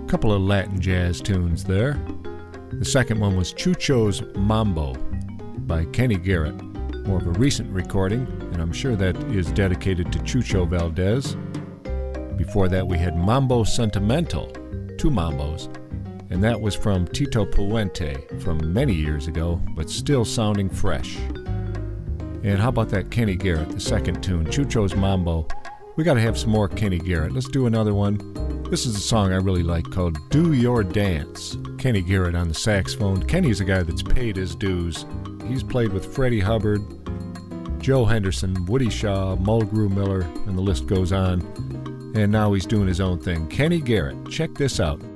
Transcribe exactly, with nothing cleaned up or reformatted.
Couple of Latin jazz tunes there. The second one was Chucho's Mambo by Kenny Garrett, more of a recent recording, and I'm sure that is dedicated to Chucho Valdez. Before that we had Mambo Sentimental, two Mambos, and that was from Tito Puente from many years ago, but still sounding fresh. And how about that Kenny Garrett, the second tune, Chucho's Mambo. We got to have some more Kenny Garrett. Let's do another one. This is a song I really like called Do Your Dance. Kenny Garrett on the saxophone. Kenny's a guy that's paid his dues. He's played with Freddie Hubbard, Joe Henderson, Woody Shaw, Mulgrew Miller, and the list goes on. And now he's doing his own thing. Kenny Garrett, check this out.